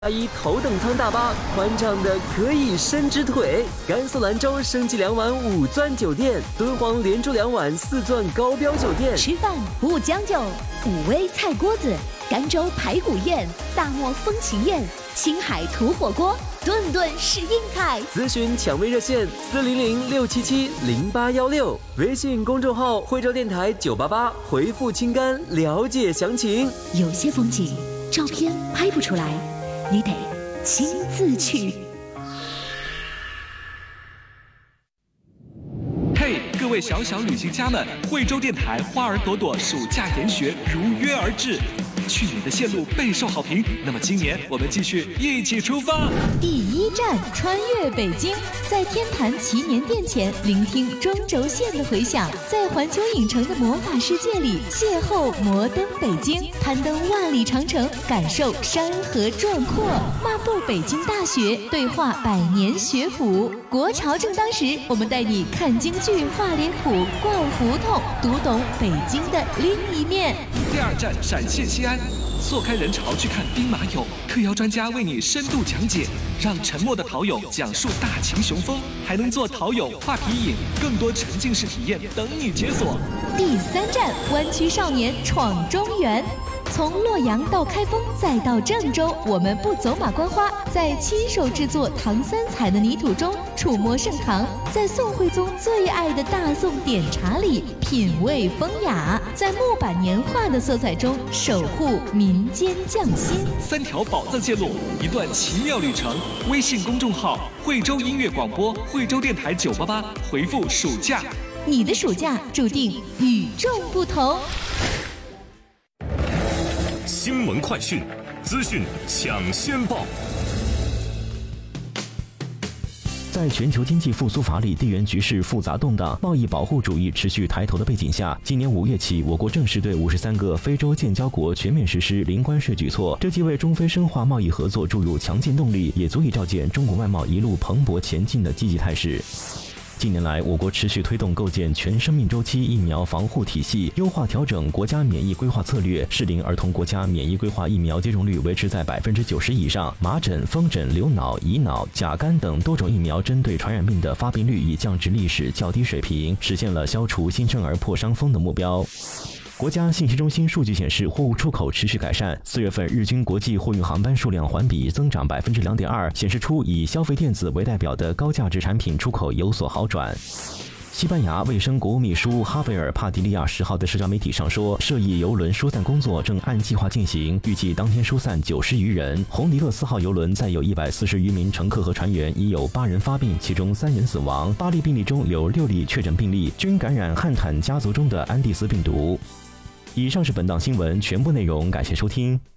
一头等舱大巴，宽敞的可以伸直腿。甘肃兰州升级2晚5钻酒店，敦煌连住2晚4钻高标酒店。 吃饭不将就，武威菜锅子，甘州排骨宴，大漠风情宴，青海土火锅，顿顿是硬菜。 咨询抢位热线400-677-0816，微信公众号惠州电台988，回复清甘了解详情。 有些风景照片拍不出来，你得亲自去。 嘿，各位小小旅行家们，惠州电台花儿朵朵暑假研学如约而至。去年的线路备受好评，那么今年我们继续一起出发。 第一站穿越北京，在天坛祈年殿前聆听中轴线的回响，在环球影城的魔法世界里邂逅摩登北京，攀登万里长城，感受山河壮阔，漫步北京大学，对话100年学府。国潮正当时，我们带你看京剧、画脸谱、逛胡同，读懂北京的另一面。 第二站陕西西安，错开人潮去看兵马俑，特邀专家为你深度讲解，让沉默的陶俑讲述大秦雄风，还能做陶俑画皮影，更多沉浸式体验等你解锁。 第三站湾区少年闯中原，从洛阳到开封再到郑州，我们不走马观花，在亲手制作唐三彩的泥土中触摸盛唐，在宋徽宗最爱的大宋点茶里品味风雅，在木板年画的色彩中守护民间匠心。 3条宝藏线路，一段奇妙旅程。微信公众号惠州音乐广播，惠州电台988，回复暑假， 你的暑假注定与众不同。 新闻快讯，资讯抢先报。 在全球经济复苏乏力、地缘局势复杂动荡、贸易保护主义持续抬头的背景下，今年5月起，我国正式对53个非洲建交国全面实施零关税举措，这既为中非深化贸易合作注入强劲动力，也足以照见中国外贸一路蓬勃前进的积极态势。近年来，我国持续推动构建全生命周期疫苗防护体系，优化调整国家免疫规划策略，适龄儿童国家免疫规划疫苗接种率维持在90%以上，麻疹、风疹、流脑、乙脑、甲肝等多种疫苗针对传染病的发病率已降至历史较低水平，实现了消除新生儿破伤风的目标。国家信息中心数据显示，货物出口持续改善。4月份日均国际货运航班数量环比增长2.2%，显示出以消费电子为代表的高价值产品出口有所好转。西班牙卫生国务秘书哈维尔·帕迪利亚10号在社交媒体上说，涉疫邮轮疏散工作正按计划进行，预计当天疏散90余人。红迪勒4号邮轮载有140余名乘客和船员，已有8人发病，其中3人死亡，8例病例中有6例确诊病例，均感染汉坦家族中的安第斯病毒。以上是本档新闻全部内容，感谢收听。